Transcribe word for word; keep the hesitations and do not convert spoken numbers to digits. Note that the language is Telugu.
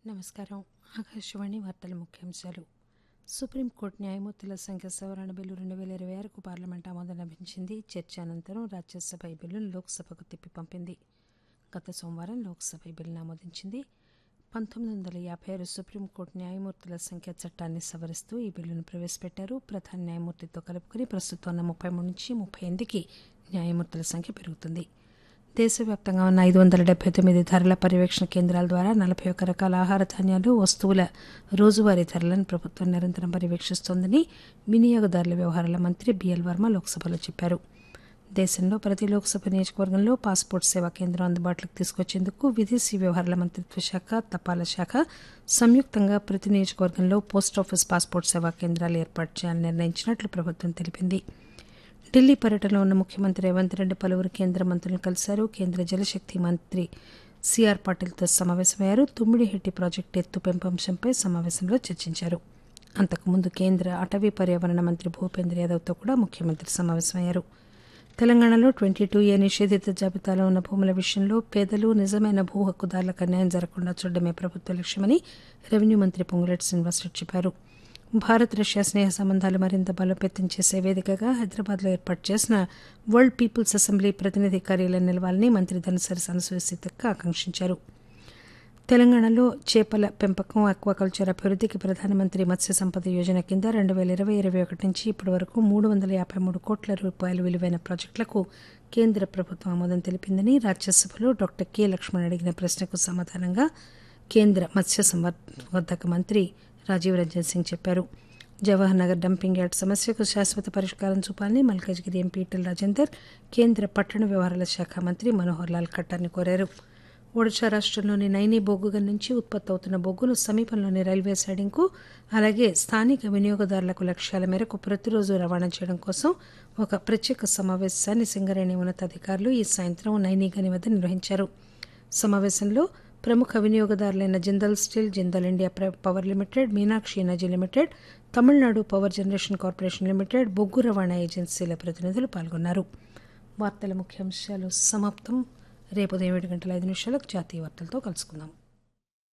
నమస్కారం. ఆకాశవాణి వార్తల ముఖ్యాంశాలు. సుప్రీంకోర్టు న్యాయమూర్తుల సంఖ్య సవరణ బిల్లు రెండు వేల ఇరవై ఆరుకు పార్లమెంట్ ఆమోదం లభించింది. చర్చ అనంతరం రాజ్యసభ ఈ బిల్లును లోక్సభకు తిప్పి పంపింది. గత సోమవారం లోక్సభ ఈ బిల్లును ఆమోదించింది. పంతొమ్మిది వందల యాభై ఆరు సుప్రీంకోర్టు న్యాయమూర్తుల సంఖ్య చట్టాన్ని సవరిస్తూ ఈ బిల్లును ప్రవేశపెట్టారు. ప్రధాన న్యాయమూర్తితో కలుపుకుని ప్రస్తుతం ఉన్న ముప్పై మూడు నుంచి ముప్పై ఎనిమిదికి న్యాయమూర్తుల సంఖ్య పెరుగుతుంది. దేశవ్యాప్తంగా ఉన్న ఐదు వందల డెబ్బై తొమ్మిది ధరల పర్యవేక్షణ కేంద్రాల ద్వారా నలభై ఒక్క రకాల ఆహార ధాన్యాలు, వస్తువుల రోజువారీ ధరలను ప్రభుత్వం నిరంతరం పర్యవేక్షిస్తోందని వినియోగదారుల వ్యవహారాల మంత్రి బిఎల్ వర్మ లోక్సభలో చెప్పారు. దేశంలో ప్రతి లోక్సభ నియోజకవర్గంలో పాస్పోర్ట్ సేవా కేంద్రం అందుబాటులోకి తీసుకొచ్చేందుకు విదేశీ వ్యవహారాల మంత్రిత్వ శాఖ, తపాలా శాఖ సంయుక్తంగా ప్రతి నియోజకవర్గంలో పోస్టాఫీస్ పాస్పోర్ట్ సేవా కేంద్రాలు ఏర్పాటు చేయాలని నిర్ణయించినట్లు ప్రభుత్వం తెలిపింది. ఢిల్లీ పర్యటనలో ఉన్న ముఖ్యమంత్రి రేవంత్ రెడ్డి పలువురు కేంద్ర మంత్రులను కలిశారు. కేంద్ర జలశక్తి మంత్రి సిఆర్ పాటిల్తో సమావేశమయ్యారు. తుమ్మిడిహెట్టి ప్రాజెక్టు ఎత్తు పెంపు అంశంపై సమావేశంలో చర్చించారు. అంతకుముందు కేంద్ర అటవీ పర్యావరణ మంత్రి భూపేంద్ర యాదవ్తో కూడా ముఖ్యమంత్రి సమావేశమయ్యారు. తెలంగాణలో ట్వంటీ టూ ఏ నిషేధిత జాబితాలో ఉన్న భూముల విషయంలో పేదలు, నిజమైన భూ హక్కుదారులకు అన్యాయం జరగకుండా చూడడమే ప్రభుత్వ లక్ష్యమని రెవెన్యూ మంత్రి పొంగులేటి శ్రీనివాసరెడ్డి చెప్పారు. భారత్ రష్యా స్నేహ సంబంధాలు మరింత బలోపేతం చేసే వేదికగా హైదరాబాద్లో ఏర్పాటు చేసిన వరల్డ్ పీపుల్స్ అసెంబ్లీ ప్రతినిధి కార్యాలయం నిలవాలని మంత్రి ధనసరి అనసూయ సీతక్క ఆకాంక్షించారు. తెలంగాణలో చేపల పెంపకం, ఆక్వాకల్చర్ అభివృద్ధికి ప్రధానమంత్రి మత్స్య సంపద యోజన కింద రెండు వేల ఇరవై ఇరవై ఒకటి నుంచి ఇప్పటి వరకు మూడు వందల యాభై మూడు కోట్ల రూపాయల విలువైన ప్రాజెక్టులకు కేంద్ర ప్రభుత్వం ఆమోదం తెలిపిందని రాజ్యసభలో డాక్టర్ కె లక్ష్మణ్ అడిగిన ప్రశ్నకు సమాధానంగా కేంద్ర మత్స్య సంవర్ధక మంత్రి రాజీవ్ రంజన్ సింగ్ చెప్పారు. జవహర్ నగర్ డంపింగ్ యార్డ్ సమస్యకు శాశ్వత పరిష్కారం చూపాలని మల్కాజ్గిరి ఎంపీ ఈటెల రాజేందర్ కేంద్ర పట్టణ వ్యవహారాల శాఖ మంత్రి మనోహర్ లాల్ ఖట్టార్ని కోరారు. ఒడిశా రాష్టంలోని నైనీ బొగ్గుగని నుంచి ఉత్పత్తి అవుతున్న బొగ్గును సమీపంలోని రైల్వే సైడింగ్కు, అలాగే స్థానిక వినియోగదారులకు లక్ష్యాల మేరకు ప్రతిరోజు రవాణా చేయడం కోసం ఒక ప్రత్యేక సమావేశాన్ని సింగరేణి ఉన్నతాధికారులు ఈ సాయంత్రం నైనీ గని వద్ద నిర్వహించారు. సమావేశంలో ప్రముఖ వినియోగదారులైన Jindal steel, Jindal India power limited, Meenakshi energy limited, Tamil Nadu power generation corporation limited, బొగ్గు రవాణా ఏజెన్సీల ప్రతినిధులు పాల్గొన్నారు. వార్తల ముఖ్యాంశాలు సమాప్తం. రేపు ఉదయం ఏడు గంటల ఐదు నిమిషాలకు జాతీయ వార్తలతో కలుసుకుందాం.